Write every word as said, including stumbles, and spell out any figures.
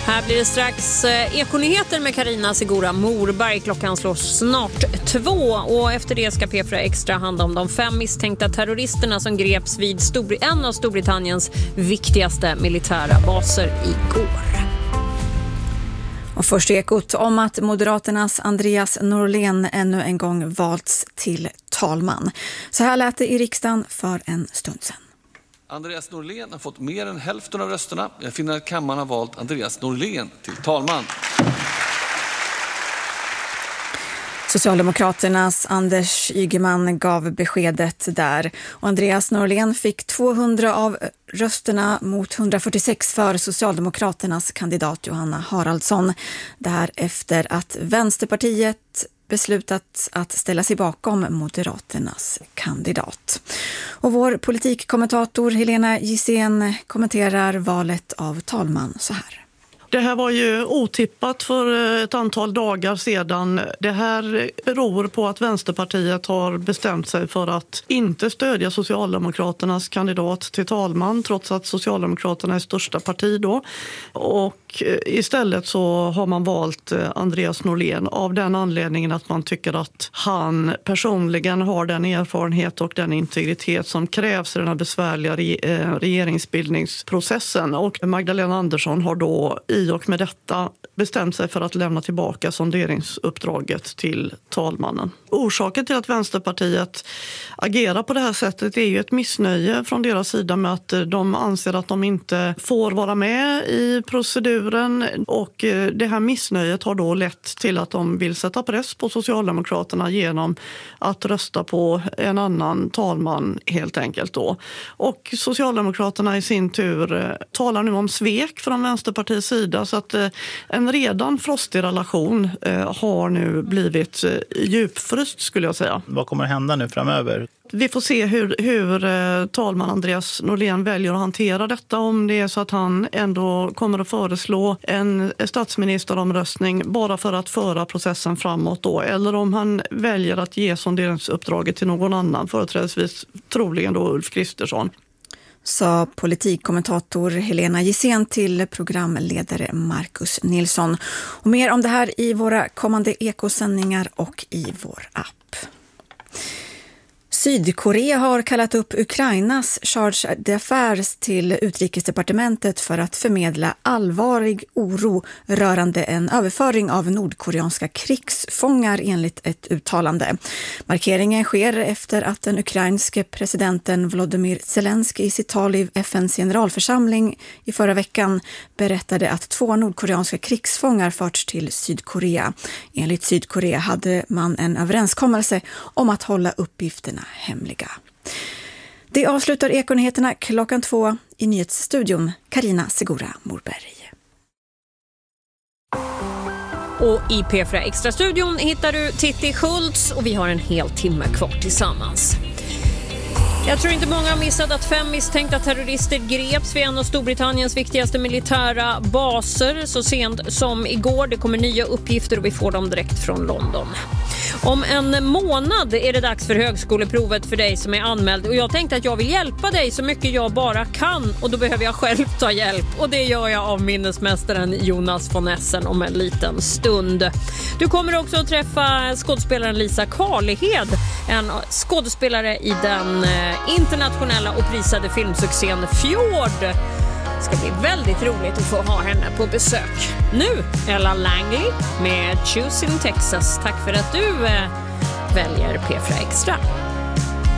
Här blir det strax ekonyheter med Carina Segura Morberg. Klockan slår snart två och efter det ska P fyra Extra handla om de fem misstänkta terroristerna som greps vid Stor- en av Storbritanniens viktigaste militära baser igår. Och först ekot om att Moderaternas Andreas Norlén ännu en gång valts till talman. Så här lät det i riksdagen för en stund sedan. Andreas Norlén har fått mer än hälften av rösterna. Jag finner att kammaren har valt Andreas Norlén till talman. Socialdemokraternas Anders Ygeman gav beskedet där. Och Andreas Norlén fick tvåhundra av rösterna mot hundrafyrtiosex för Socialdemokraternas kandidat Johanna Haraldsson. Det här efter att Vänsterpartiet beslutat att ställa sig bakom Moderaternas kandidat. Och vår politikkommentator Helena Gissén kommenterar valet av talman så här. Det här var ju otippat för ett antal dagar sedan. Det här beror på att Vänsterpartiet har bestämt sig för att inte stödja Socialdemokraternas kandidat till talman, trots att Socialdemokraterna är största parti då. Och istället så har man valt Andreas Norlén av den anledningen att man tycker att han personligen har den erfarenhet och den integritet som krävs i den här besvärliga regeringsbildningsprocessen. Och Magdalena Andersson har då i och med detta bestämt sig för att lämna tillbaka sonderingsuppdraget till talmannen. Orsaken till att Vänsterpartiet agerar på det här sättet är ju ett missnöje från deras sida med att de anser att de inte får vara med i proceduren, och det här missnöjet har då lett till att de vill sätta press på Socialdemokraterna genom att rösta på en annan talman helt enkelt då. Och Socialdemokraterna i sin tur talar nu om svek från Vänsterpartiets sida, så att en redan frostig relation har nu blivit djupfryst skulle jag säga. Vad kommer att hända nu framöver? Vi får se hur, hur talman Andreas Norlén väljer att hantera detta, om det är så att han ändå kommer att föreslå en statsministeromröstning bara för att föra processen framåt då, eller om han väljer att ge sonderingsuppdraget till någon annan, företrädesvis troligen då Ulf Kristersson. Sa politikkommentator Helena Gissén till programledare Marcus Nilsson. Och mer om det här i våra kommande ekosändningar och i vår app. Sydkorea har kallat upp Ukrainas charge d'affaires till utrikesdepartementet för att förmedla allvarlig oro rörande en överföring av nordkoreanska krigsfångar enligt ett uttalande. Markeringen sker efter att den ukrainske presidenten Volodymyr Zelensky i sitt tal i F N:s generalförsamling i förra veckan berättade att två nordkoreanska krigsfångar förts till Sydkorea. Enligt Sydkorea hade man en överenskommelse om att hålla uppgifterna hemliga. Det avslutar ekonyheterna klockan två i nyhetsstudion. Carina Segura Morberg. Och i P fyra Extra-studion hittar du Titti Schultz och vi har en hel timme kvar tillsammans. Jag tror inte många har missat att fem misstänkta terrorister greps vid en av Storbritanniens viktigaste militära baser så sent som igår. Det kommer nya uppgifter och vi får dem direkt från London. Om en månad är det dags för högskoleprovet för dig som är anmäld och jag tänkte att jag vill hjälpa dig så mycket jag bara kan och då behöver jag själv ta hjälp och det gör jag av minnesmästaren Jonas von Essen om en liten stund. Du kommer också att träffa skådespelaren Lisa Karlhed, en skådespelare i den internationella och prisade filmsuccén Fjord. Det ska bli väldigt roligt att få ha henne på besök. Nu Ella Langley med Choosing Texas. Tack för att du eh, väljer P fyra Extra.